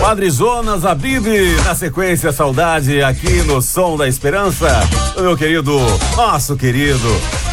Padre Jonas Habib, na sequência Saudade, aqui no Som da Esperança, o meu querido, nosso querido,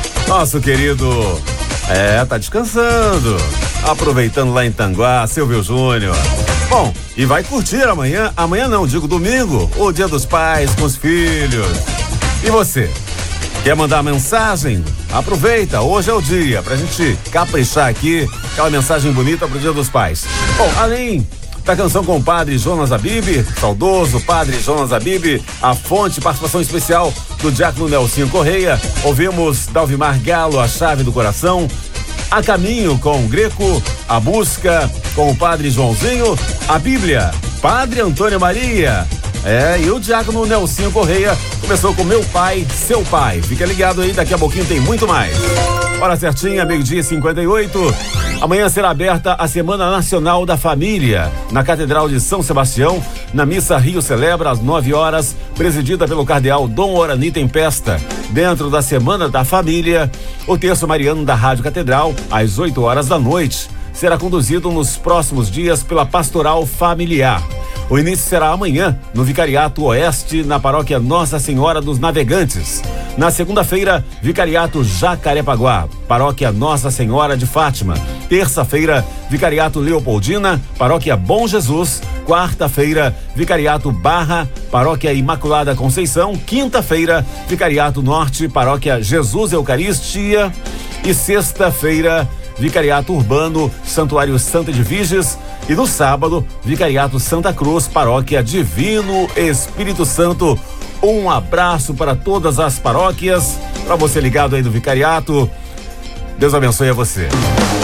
tá descansando, aproveitando lá em Tanguá, Silvio Júnior. Bom, e vai curtir amanhã não, digo domingo, o Dia dos Pais com os filhos. E você? Quer mandar mensagem? Aproveita, hoje é o dia pra gente caprichar aqui, aquela mensagem bonita pro Dia dos Pais. Bom, além da canção com o Padre Jonas Habib, saudoso Padre Jonas Habib, a fonte, participação especial do diácono Nelsinho Correia, ouvimos Dalvimar Galo, A Chave do Coração, A Caminho com o Greco, A Busca com o Padre Joãozinho, a Bíblia, Padre Antônio Maria. E o diácono Nelsinho Correia começou com Meu Pai, Seu Pai. Fica ligado aí, daqui a pouquinho tem muito mais. Hora certinha, 12:58. Amanhã será aberta a Semana Nacional da Família, na Catedral de São Sebastião, na Missa Rio Celebra, às 9 horas, presidida pelo cardeal Dom Orani Tempesta. Dentro da Semana da Família, o terço mariano da Rádio Catedral, às 8 horas da noite, será conduzido nos próximos dias pela Pastoral Familiar. O início será amanhã, no Vicariato Oeste, na paróquia Nossa Senhora dos Navegantes. Na segunda-feira, Vicariato Jacarepaguá, paróquia Nossa Senhora de Fátima. Terça-feira, Vicariato Leopoldina, paróquia Bom Jesus. Quarta-feira, Vicariato Barra, paróquia Imaculada Conceição. Quinta-feira, Vicariato Norte, paróquia Jesus Eucaristia. E sexta-feira, Vicariato Urbano, Santuário Santa Edviges. E no sábado, Vicariato Santa Cruz, paróquia Divino Espírito Santo. Um abraço para todas as paróquias, para você ligado aí do Vicariato. Deus abençoe a você.